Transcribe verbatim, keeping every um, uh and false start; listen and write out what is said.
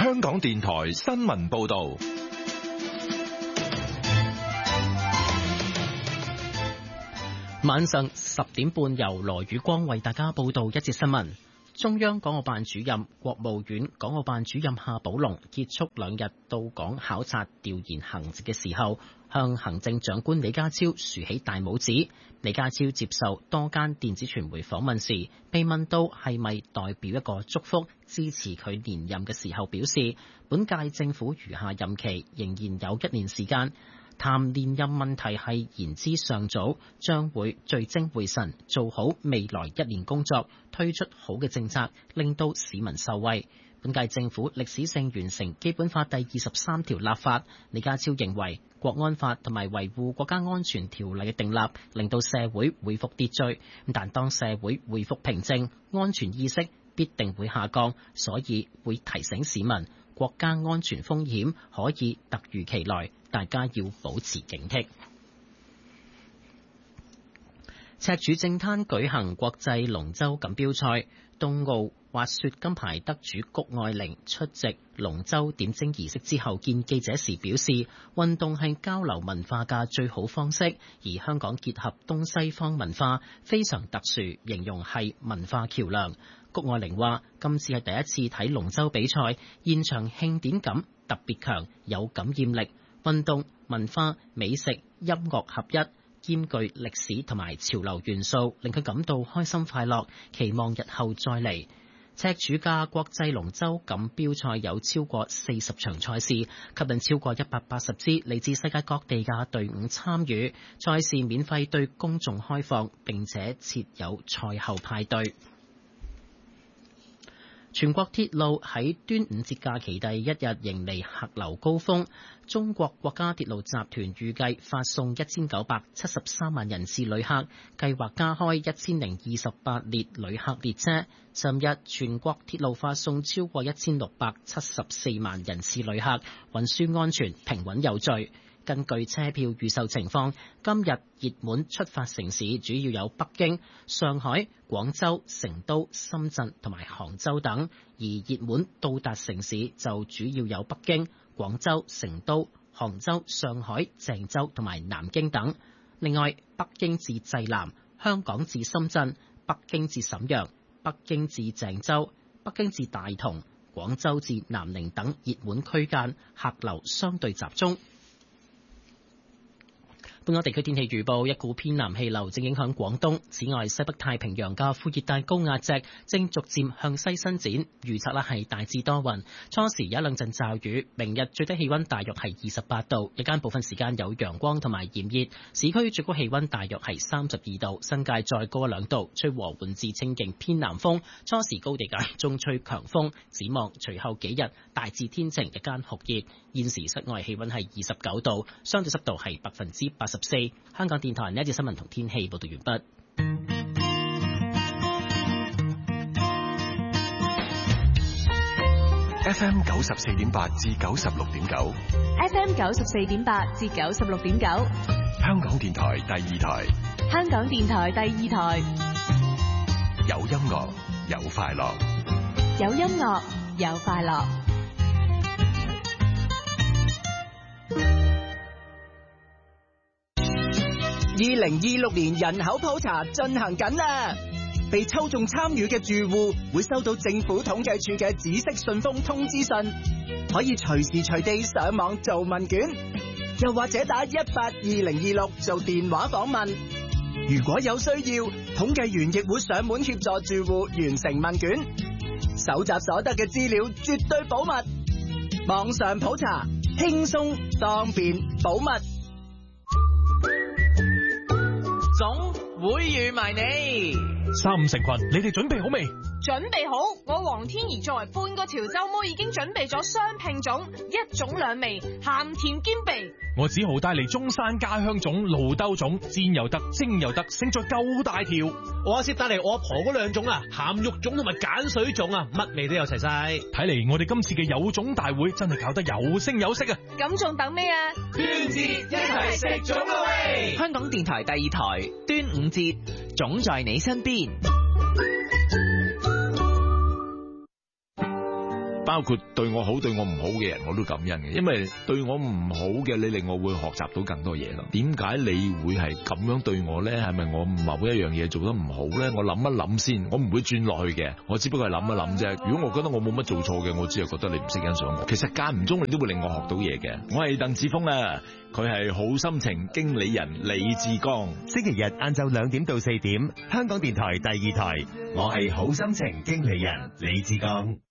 香港電台新聞報道。 晚上十點半，由羅宇光為大家報道一節新聞。中央港澳辦主任、國務院港澳辦主任夏寶龍結束兩日到港考察調研行程嘅時候，向行政長官李家超豎起大拇指。李家超接受多間電子傳媒訪問時，被問到係咪代表一個祝福支持佢連任嘅時候，表示本屆政府餘下任期仍然有一年時間。談連任問題係言之尚早，將會聚精會神做好未來一年工作，推出好嘅政策，令到市民受惠。本屆政府歷史性完成基本法第二十三條立法。李家超認為國安法同埋維護國家安全條例嘅訂立，令到社會恢復秩序。但當社會恢復平靜，安全意識必定會下降，所以會提醒市民，國家安全風險可以突如其來，大家要保持警惕。赤柱正灘舉行國際龍舟錦標賽，東奧滑雪金牌得主谷愛凌出席龍舟點睛儀式之後見記者時表示，運動係交流文化嘅最好方式，而香港結合東西方文化非常特殊，形容係文化橋樑。谷愛凌話：今次係第一次睇龍舟比賽，現場慶典感特別強，有感染力。運動、文化、美食、音樂合一，兼具歷史同埋潮流元素，令佢感到開心快樂，期望日後再嚟。赤柱嘅國際龍舟錦標賽有超過四十場賽事，吸引超過一百八十支嚟自世界各地嘅隊伍參與。賽事免費對公眾開放，並且設有賽後派對。全國鐵路喺端午節假期第一日迎嚟客流高峰，中國國家鐵路集團預計發送一千九百七十三萬人次旅客，計劃加開一千零二十八列旅客列車。尋日全國鐵路發送超過一千六百七十四萬人次旅客，運輸安全平穩有序。根據車票預售情況，今日熱門出發城市主要有北京、上海、廣州、成都、深圳同埋杭州等，而熱門到達城市就主要有北京、廣州、成都、杭州、上海、鄭州同埋南京等。另外，北京至濟南、香港至深圳、北京至瀋陽、北京至鄭州、北京至大同、廣州至南寧等熱門區間客流相對集中。本港地區天氣預報，一股偏南氣流正影響廣東。此外，西北太平洋嘅副熱帶高壓脊正逐漸向西伸展，預測咧係大致多雲，初時有一兩陣驟雨。明日最低氣溫大約係二十八度，日間部分時間有陽光同埋炎熱。市區最高氣溫大約係三十二度，新界再高一兩度，吹和緩至清勁偏南風，初時高地間中吹強風。展望隨後幾日大致天晴，日間酷熱。現時室外氣溫係二十九度，相對濕度係百分之八十四。香港電台呢一節新聞同天氣報道完畢。 F M 九十四點八至九十六點九 ，F M 九十四點八至九十六點九， 香港電台第二台， 香港電台第二台， 有音樂有快樂， 有音樂有快樂。 二零二六年人口普查進行緊啦，被抽中參與嘅住戶會收到政府統計處嘅紫色信封通知信，可以隨時隨地上網做問卷，又或者打一八二零二六做電話訪問。如果有需要，統計員亦會上門協助住戶完成問卷，搜集所得嘅資料絕對保密。網上普查輕鬆方便保密。 總會預埋你。 三五成群，你哋準備好未？ 準備好，我黃天怡作為半個潮州妹已經準備咗雙拼種，一種兩味，鹹甜兼備。 我只好帶嚟中山家鄉種、露兜種，煎又得，蒸又得，勝在夠大條。 我阿攝帶嚟我阿婆嗰兩種啊，鹹肉種同埋鹼水種啊，乜味都有齊晒。 睇嚟我哋今次嘅有種大會真係搞得有聲有色啊！ 咁仲等咩啊？ 端節一齊食種啦喂！ 香港電台第二台端午節，種在你身邊。 包括對我好對我唔好嘅人我都感恩嘅，因為對我唔好嘅你令我會學習到更多嘢咯。點解你會係咁樣對我咧？係咪我某一樣嘢做得唔好咧？我諗一諗先，我唔會轉落去嘅，我只不過係諗一諗啫。如果我覺得我冇乜做錯嘅，我只係覺得你唔識欣賞我。其實間唔中你都會令我學到嘢嘅。我係鄧子峰啊，佢係好心情經理人李志剛。 星期日晏晝兩點到四點，香港電台第二台，我係好心情經理人李志剛。